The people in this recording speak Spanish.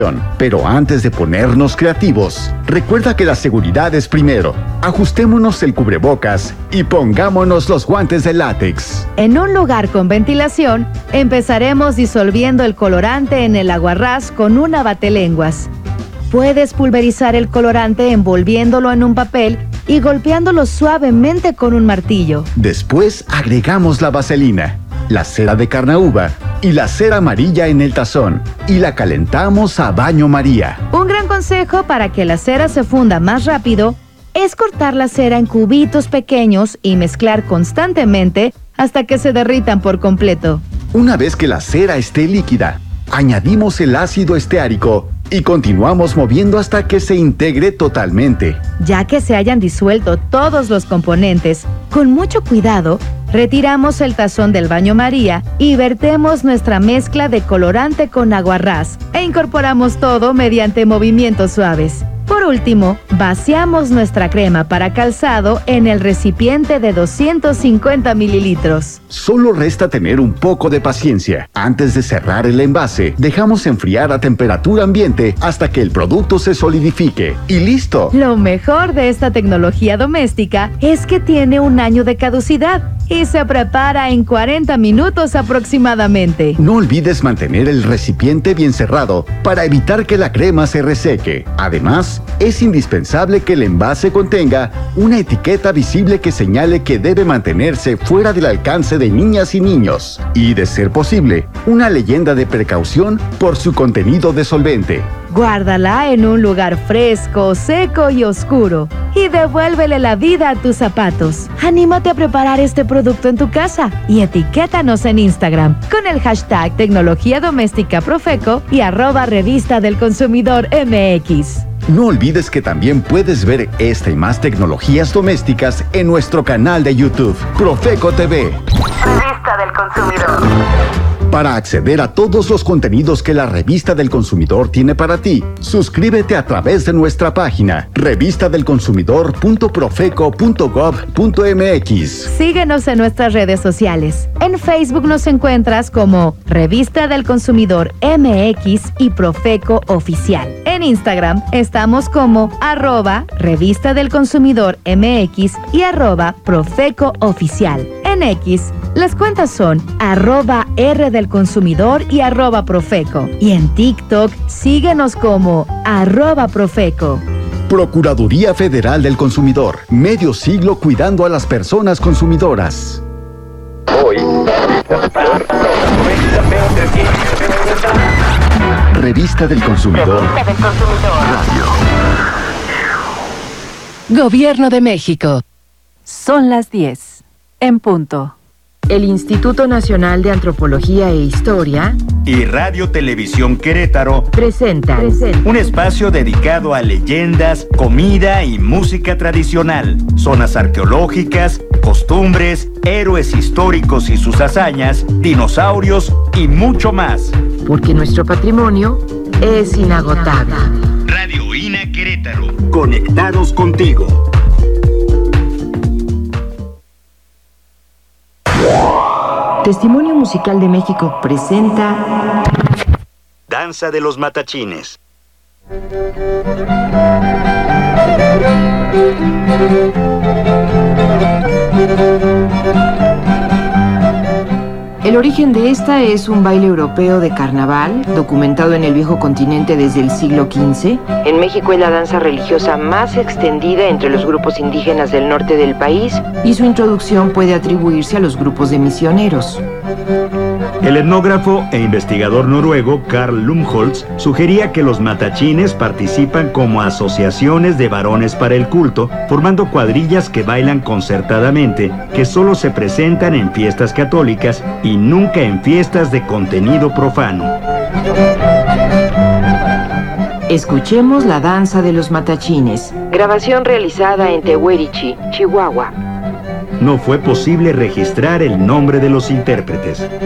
Pero antes de ponernos creativos, recuerda que la seguridad es primero. Ajustémonos el cubrebocas y pongámonos los guantes de látex. En un lugar con ventilación, empezaremos disolviendo el colorante en el aguarrás con una batelenguas. Puedes pulverizar el colorante envolviéndolo en un papel y golpeándolo suavemente con un martillo. Después agregamos la vaselina, la cera de carnaúba y la cera amarilla en el tazón y la calentamos a baño María. Un gran consejo para que la cera se funda más rápido es cortar la cera en cubitos pequeños y mezclar constantemente hasta que se derritan por completo. Una vez que la cera esté líquida, añadimos el ácido esteárico y continuamos moviendo hasta que se integre totalmente. Ya que se hayan disuelto todos los componentes, con mucho cuidado, retiramos el tazón del baño María y vertemos nuestra mezcla de colorante con aguarrás e incorporamos todo mediante movimientos suaves. Por último, vaciamos nuestra crema para calzado en el recipiente de 250 mililitros. Solo resta tener un poco de paciencia. Antes de cerrar el envase, dejamos enfriar a temperatura ambiente hasta que el producto se solidifique. ¡Y listo! Lo mejor de esta tecnología doméstica es que tiene un año de caducidad y se prepara en 40 minutos aproximadamente. No olvides mantener el recipiente bien cerrado para evitar que la crema se reseque. Además, es indispensable que el envase contenga una etiqueta visible que señale que debe mantenerse fuera del alcance de niñas y niños. Y, de ser posible, una leyenda de precaución por su contenido de solvente. Guárdala en un lugar fresco, seco y oscuro. Y devuélvele la vida a tus zapatos. Anímate a preparar este producto en tu casa y etiquétanos en Instagram con el hashtag Tecnología Doméstica Profeco y @Revista del Consumidor MX. No olvides que también puedes ver esta y más tecnologías domésticas en nuestro canal de YouTube, Profeco TV. Revista del Consumidor. Para acceder a todos los contenidos que la Revista del Consumidor tiene para ti, suscríbete a través de nuestra página revistadelconsumidor.profeco.gov.mx. Síguenos en nuestras redes sociales. En Facebook nos encuentras como Revista del Consumidor MX y Profeco Oficial. En Instagram estamos como @Revista del Consumidor MX y @Profeco Oficial. En X, las cuentas son @R del Consumidor y @Profeco. Y en TikTok, síguenos como @Profeco. Procuraduría Federal del Consumidor. Medio siglo cuidando a las personas consumidoras. Hoy, Revista del Consumidor. Radio. Gobierno de México. Son las 10, en punto. El Instituto Nacional de Antropología e Historia y Radio Televisión Querétaro presenta un espacio dedicado a leyendas, comida y música tradicional, zonas arqueológicas, costumbres, héroes históricos y sus hazañas, dinosaurios y mucho más. Porque nuestro patrimonio es inagotable. Radio INA Querétaro. Conectados contigo. Testimonio Musical de México presenta Danza de los Matachines. El origen de esta es un baile europeo de carnaval, documentado en el viejo continente desde el siglo XV. En México es la danza religiosa más extendida entre los grupos indígenas del norte del país y su introducción puede atribuirse a los grupos de misioneros. El etnógrafo e investigador noruego Carl Lumholtz sugería que los matachines participan como asociaciones de varones para el culto, formando cuadrillas que bailan concertadamente, que solo se presentan en fiestas católicas y nunca en fiestas de contenido profano. Escuchemos la danza de los matachines. Grabación realizada en Tehuerichi, Chihuahua. No fue posible registrar el nombre de los intérpretes.